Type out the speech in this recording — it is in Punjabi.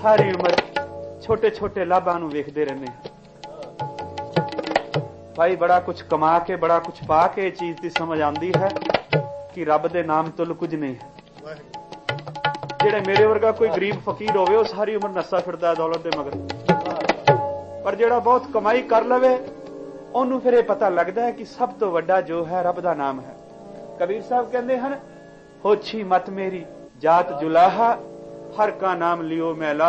ਸਾਰੀ ਉਮਰ ਛੋਟੇ ਛੋਟੇ ਲਾਭਾਂ ਨੂੰ ਵੇਖਦੇ ਰਹਿੰਦੇ ਹਾਂ। ਭਾਈ ਬੜਾ ਕੁਝ ਕਮਾ ਕੇ, ਬੜਾ ਕੁਝ ਪਾ ਕੇ ਇਹ ਚੀਜ਼ ਦੀ ਸਮਝ ਆਉਂਦੀ ਹੈ ਕਿ ਰੱਬ ਦੇ ਨਾਮ ਤੋਂ ਕੁਝ ਨਹੀਂ ਹੈ। ਜਿਹੜੇ ਮੇਰੇ ਵਰਗਾ ਕੋਈ ਗਰੀਬ ਫਕੀਰ ਹੋਵੇ ਉਹ ਸਾਰੀ ਉਮਰ ਨੱਸਾ ਫਿਰਦਾ ਦੌਲਤ ਦੇ ਮਗਰ, ਪਰ ਜਿਹੜਾ ਬਹੁਤ ਕਮਾਈ ਕਰ ਲਵੇ ਉਹਨੂੰ ਫਿਰ ਇਹ ਪਤਾ ਲੱਗਦਾ ਹੈ ਕਿ ਸਭ ਤੋਂ ਵੱਡਾ ਜੋ ਹੈ ਰੱਬ ਦਾ ਨਾਮ ਹੈ। ਕਬੀਰ ਸਾਹਿਬ ਕਹਿੰਦੇ ਹਨ, ਹੋਛੀ ਮਤ ਮੇਰੀ ਜਾਤ ਜੁਲਾਹਾ, ਹਰ ਕਾ ਨਾਮ ਲਿਓ ਮੈਂ ਲਾ